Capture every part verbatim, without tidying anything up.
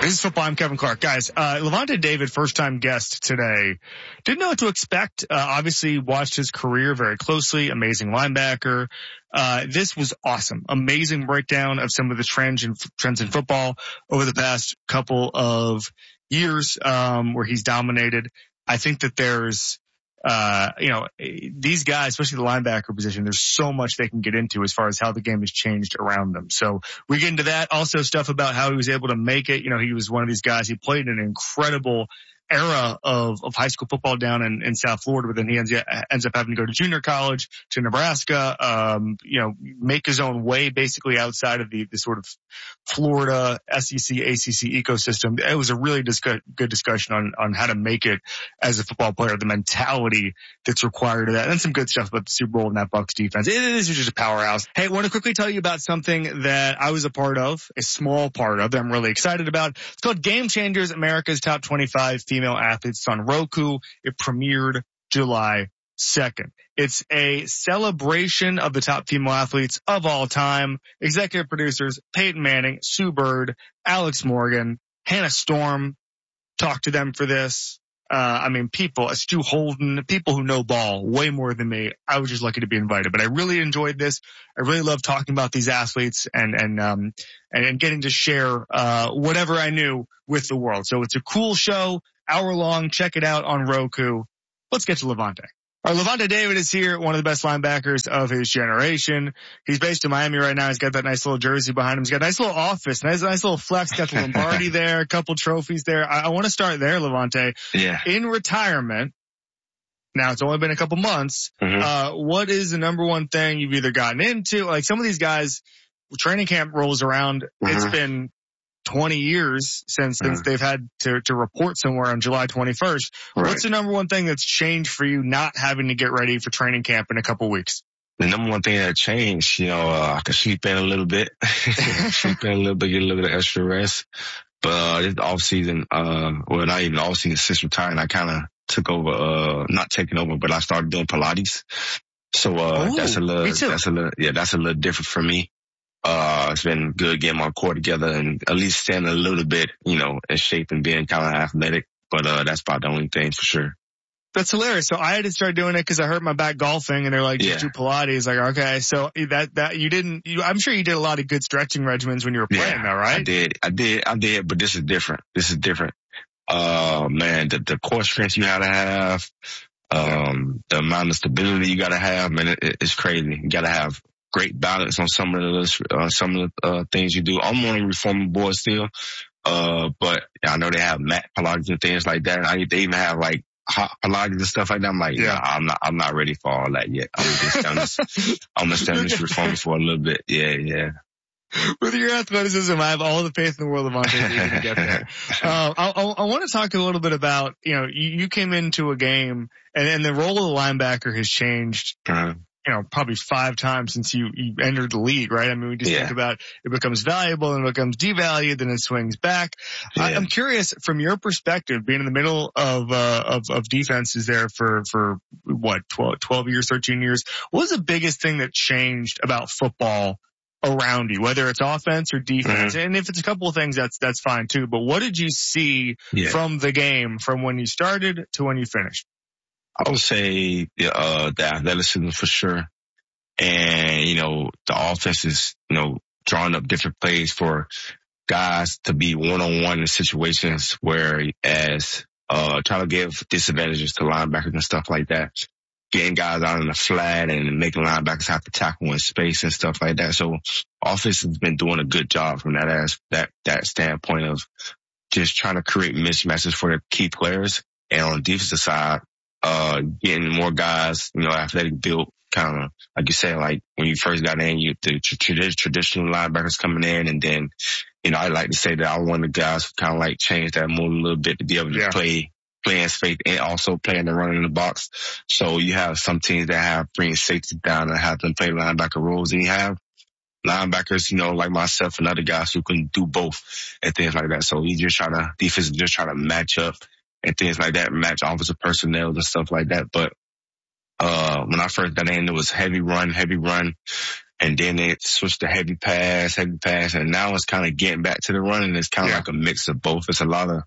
This is Football. I'm Kevin Clark. Guys, uh, Lavonte David, first-time guest today. Didn't know what to expect. Uh, obviously watched his career very closely. Amazing linebacker. Uh, this was awesome. Amazing breakdown of some of the trends in, trends in football over the past couple of years, um, where he's dominated. I think that there's, uh, you know, these guys, especially the linebacker position, there's so much they can get into as far as how the game has changed around them. So we get into that. Also stuff about how he was able to make it. You know, he was one of these guys. He played an incredible era of, of high school football down in, in South Florida, but then he ends, ends up having to go to junior college to Nebraska, um, you know, make his own way basically outside of the, the sort of Florida S E C, A C C ecosystem. It was a really discuss, good discussion on, on how to make it as a football player, the mentality that's required of that, and some good stuff about the Super Bowl and that Bucs defense. It is just a powerhouse. Hey, I want to quickly tell you about something that I was a part of, a small part of, that I'm really excited about. It's called Game Changers, America's Top twenty-five Female Athletes. It's on Roku. It premiered July second. It's a celebration of the top female athletes of all time. Executive producers Peyton Manning, Sue Bird, Alex Morgan, Hannah Storm talked to them for this. Uh, I mean, people, Stu Holden, people who know ball way more than me. I was just lucky to be invited, but I really enjoyed this. I really love talking about these athletes and, and, um, and, and getting to share, uh, whatever I knew with the world. So it's a cool show, hour long. Check it out on Roku. Let's get to Lavonte. All right, Lavonte David is here, one of the best linebackers of his generation. He's based in Miami right now. He's got that nice little jersey behind him. He's got a nice little office, nice, nice little flex. Got the Lombardi there, a couple trophies there. I, I want to start there, Lavonte. Yeah. In retirement, now it's only been a couple months. Mm-hmm. Uh, what is the number one thing you've either gotten into? Like some of these guys, training camp rolls around. Mm-hmm. It's been twenty years since, since mm. they've had to, to report somewhere on July twenty-first. Right. What's the number one thing that's changed for you not having to get ready for training camp in a couple weeks? The number one thing that changed, you know, uh, I could sleep in a little bit, sleep in a little bit, get a little bit of extra rest. But, uh, this off season, uh, well, not even off season, since retiring, I kind of took over, uh, not taking over, but I started doing Pilates. So, uh, Ooh, that's a little, that's a little, yeah, that's a little different for me. Uh, it's been good getting my core together and at least staying a little bit, you know, in shape and being kind of athletic. But, uh, that's about the only thing for sure. That's hilarious. So I had to start doing it because I hurt my back golfing and they're like, just yeah. do Pilates. Like, okay. So that, that you didn't, you, I'm sure you did a lot of good stretching regimens when you were playing yeah, though, right? I did. I did. I did. But this is different. This is different. Uh, man, the, the core strength you gotta have, um, the amount of stability you gotta have, man, it, it's crazy. You gotta have great balance on some of the, uh, some of the, uh, things you do. I'm on a reformer board still. Uh, but I know they have mat Pilates and things like that. I, they even have like hot Pilates and stuff like that. I'm like, yeah, nah, I'm not, I'm not ready for all that yet. I'm just, I'm just, I'm gonna stay on this reformer for a little bit. Yeah, yeah. With your athleticism, I have all the faith in the world of Lavonte to get there. Uh, I, I, I want to talk a little bit about, you know, you, you came into a game and, and the role of the linebacker has changed. Uh-huh. You know, probably five times since you, you entered the league, right? I mean, we just yeah. think about it becomes valuable and it becomes devalued, then it swings back. Yeah. I, I'm curious from your perspective, being in the middle of, uh, of, of defenses there for, for what, twelve, twelve years, thirteen years. What was the biggest thing that changed about football around you, whether it's offense or defense? Mm-hmm. And if it's a couple of things, that's, that's fine too. But what did you see yeah. from the game from when you started to when you finished? I would say, uh, the athleticism for sure. And, you know, the offense is, you know, drawing up different plays for guys to be one-on-one in situations where as, uh, trying to give disadvantages to linebackers and stuff like that. Getting guys out in the flat and making linebackers have to tackle in space and stuff like that. So offense has been doing a good job from that as that, that standpoint of just trying to create mismatches for the key players. And on the defensive side, Uh, getting more guys, you know, athletic built, kind of, like you said, like when you first got in, you, the tra- traditional linebackers coming in. And then, you know, I like to say that I was one of the guys who kind of like changed that mold a little bit to be able to yeah. play, play in space and also playing the run in the box. So you have some teams that have bringing safety down and have them play linebacker roles. And you have linebackers, you know, like myself and other guys who can do both and things like that. So you just try to, defense just try to match up and things like that, match offensive personnel and stuff like that. But, uh, when I first got in, it was heavy run, heavy run. and then they switched to heavy pass, heavy pass, and now it's kind of getting back to the run, and it's kind of yeah. like a mix of both. It's a lot of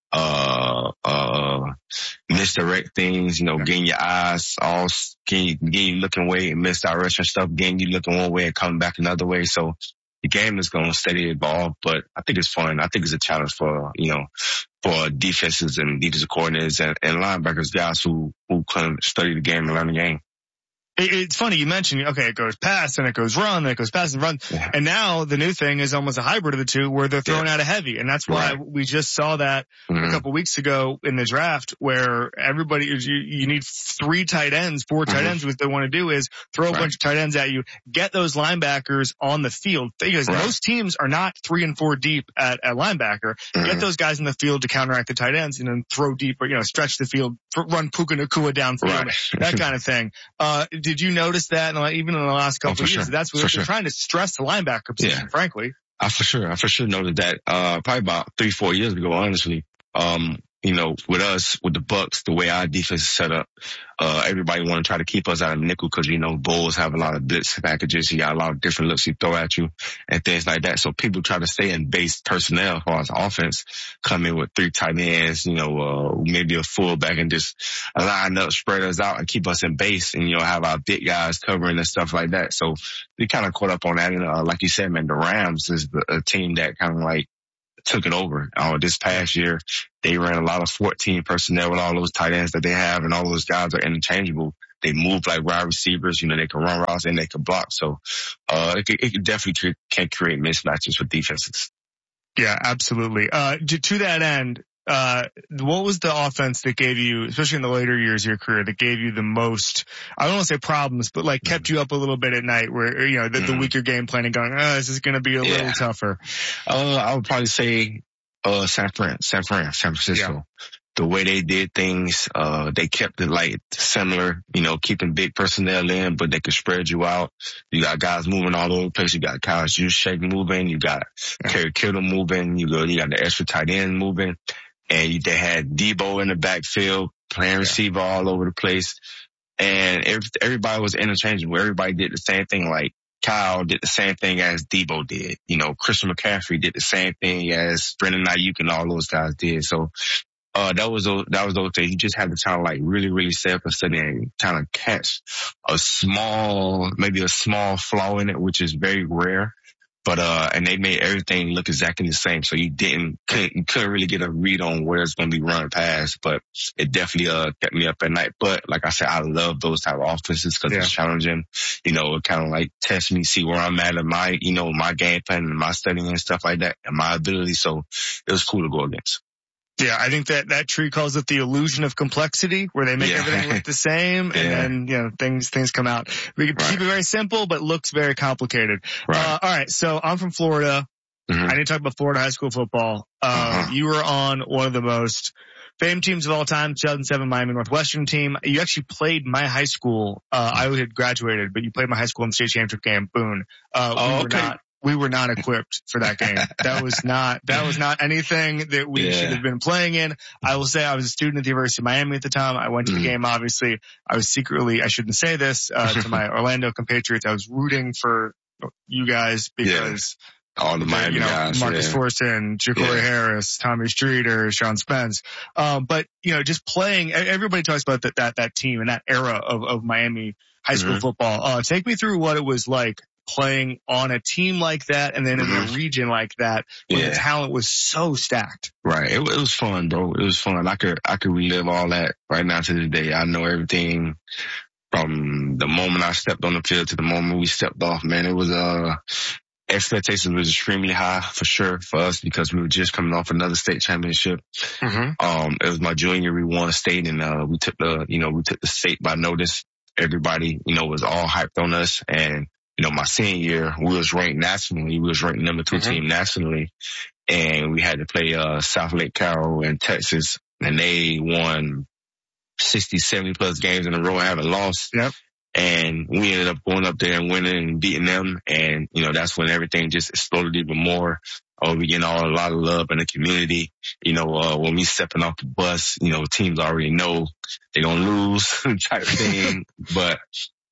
uh uh misdirect things, you know, yeah. getting your eyes all getting, getting you looking away and misdirection stuff, getting you looking one way and coming back another way. So the game is going to steady evolve, but I think it's fun. I think it's a challenge for, you know, for defenses and defensive coordinators and, and linebackers, guys who, who kind of study the game and learn the game. It's funny you mentioned, okay, it goes pass and it goes run, and it goes pass and run. Yeah. And now the new thing is almost a hybrid of the two where they're throwing yeah. out a heavy. And that's why right. we just saw that mm-hmm. a couple weeks ago in the draft where everybody, you, you need three tight ends, four tight mm-hmm. ends. What they want to do is throw a right. bunch of tight ends at you, get those linebackers on the field. Because right. most teams are not three and four deep at, at linebacker. Mm-hmm. Get those guys in the field to counteract the tight ends and then throw deeper, you know, stretch the field, run Puka Nacua downfield, right. that kind of thing. Uh, did you notice that even in the last couple oh, of years? Sure. That's what for they're sure. trying to stress the linebacker position, yeah. frankly. I for sure, I for sure noted that, uh, probably about three, four years ago, honestly. Um, you know, with us, with the Bucks, the way our defense is set up, uh, everybody want to try to keep us out of nickel because, you know, Bulls have a lot of blitz packages. You got a lot of different looks he throw at you and things like that. So people try to stay in base personnel as far as offense, come in with three tight ends, you know, uh, maybe a fullback and just line up, spread us out and keep us in base and, you know, have our big guys covering and stuff like that. So we kind of caught up on that. And, uh, like you said, man, the Rams is a team that kind of like took it over. Uh, this past year, they ran a lot of fourteen personnel with all those tight ends that they have, and all those guys are interchangeable. They move like wide receivers. You know, they can run routes and they can block. So, uh, it, it, it definitely can create mismatches for defenses. Yeah, absolutely. Uh, to, to that end, uh, what was the offense that gave you, especially in the later years of your career, that gave you the most, I don't want to say problems, but like kept you up a little bit at night where, you know, the, the weaker game planning going, oh, this is going to be a yeah. little tougher? Uh, I would probably say, uh, San Fran, San Fran, San Francisco. Yeah. The way they did things, uh, they kept it like similar, you know, keeping big personnel in, but they could spread you out. You got guys moving all over the place. You got Kyle Juszczyk moving. You got yeah. Kerry Kittle moving. You go, you got the extra tight end moving. And you, they had Debo in the backfield, playing yeah. receiver all over the place. And every, everybody was interchangeable. Everybody did the same thing. Like Kyle did the same thing as Debo did. You know, Christian McCaffrey did the same thing as Brandon Ayuk and all those guys did. So, uh, that was, that was those things. You just had to kind of like really, really stay up and study and kind of catch a small, maybe a small flaw in it, which is very rare. But, uh, and they made everything look exactly the same. So you didn't, couldn't, you couldn't really get a read on where it's going to be run past, but it definitely, uh, kept me up at night. But like I said, I love those type of offenses because yeah. it's challenging. You know, it kind of like test me, see where I'm at in my, you know, my game plan and my studying and stuff like that and my ability. So it was cool to go against. Yeah, I think that that tree calls it the illusion of complexity, where they make yeah. everything look the same, and yeah. then, you know, things things come out. We can right. keep it very simple, but looks very complicated. Right. Uh, all right, so I'm from Florida. Mm-hmm. I didn't talk about Florida high school football. Uh, uh-huh. You were on one of the most famed teams of all time, two thousand seven Miami Northwestern team. You actually played my high school. Uh, I had graduated, but you played my high school in the state championship game, Boone. Uh, oh, we were okay. not. We were not equipped for that game. That was not, that was not anything that we yeah. should have been playing in. I will say I was a student at the University of Miami at the time. I went to the mm. game, obviously. I was secretly, I shouldn't say this, uh, to my Orlando compatriots. I was rooting for you guys because yeah. all the Miami you know, guys, Marcus yeah. Forson, Ja'Cory yeah. Harris, Tommy Streeter, Sean Spence. Um, but, you know, just playing, everybody talks about that, that, that team and that era of, of Miami high school mm-hmm. football. Uh, take me through what it was like playing on a team like that and then in mm-hmm. a region like that where yeah. the talent was so stacked. Right. It, it was fun, bro. It was fun. I could, I could relive all that right now to this day. I know everything from the moment I stepped on the field to the moment we stepped off, man. It was, uh, expectations was extremely high for sure for us because we were just coming off another state championship. Mm-hmm. Um, it was my junior. We won state and, uh, we took the, you know, we took the state by notice. Everybody, you know, was all hyped on us. And, you know, my senior year, we was ranked nationally. We was ranked number two mm-hmm. team nationally. And we had to play, uh, South Lake Carroll in Texas. And they won sixty, seventy plus games in a row and haven't lost. Yep. And we ended up going up there and winning and beating them. And, you know, that's when everything just exploded even more. Oh, we getting all a lot of love in the community. You know, uh, when we stepping off the bus, you know, teams already know they don't lose type of thing. But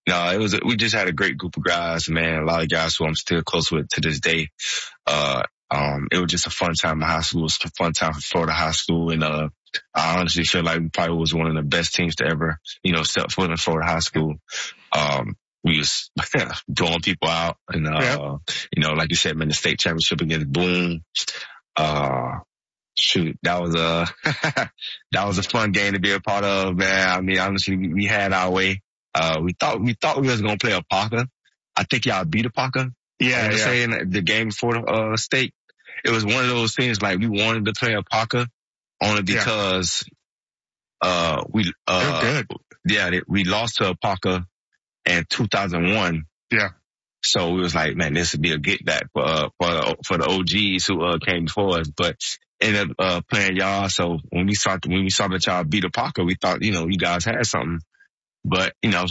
no, it was, a, we just had a great group of guys, man. A lot of guys who I'm still close with to this day. Uh, um, it was just a fun time in high school. It was a fun time for Florida high school. And, uh, I honestly feel like we probably was one of the best teams to ever, you know, step foot in Florida high school. Um, we was blowing people out and, uh, yep. you know, like you said, man, the state championship against Boone. Uh, shoot, that was a, that was a fun game to be a part of, man. I mean, honestly, we, we had our way. Uh, we thought, we thought we was going to play a Parker. I think y'all beat a Parker. Yeah. I'm yeah. saying the game before the, uh, state. It was one of those things like we wanted to play a Parker only because, yeah. uh, we, uh, good. yeah, we lost to a Parker in two thousand one. Yeah. So we was like, man, this would be a get back for, uh, for, for the O Gs who, uh, came before us, but ended up, uh, playing y'all. So when we saw, when we saw that y'all beat a Parker, we thought, you know, you guys had something. But, you know,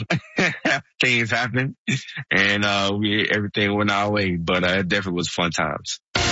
things happen and, uh, we, everything went our way, but, uh, it definitely was fun times.